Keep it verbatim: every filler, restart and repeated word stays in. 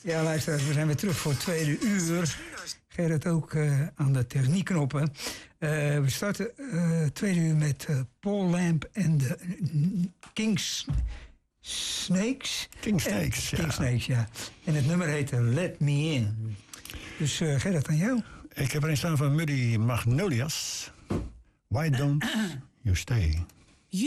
Ja, luisteraars, we zijn weer terug voor het tweede uur. Gerrit ook uh, aan de techniekknoppen. Uh, we starten uh, het tweede uur met uh, Paul Lamb en de Kings Snakes. King Snakes, en, ja. King Snakes, ja. En het nummer heet Let Me In. Dus uh, Gerrit, aan jou. Ik heb erin staan van Muddy Magnolias. Why don't you stay?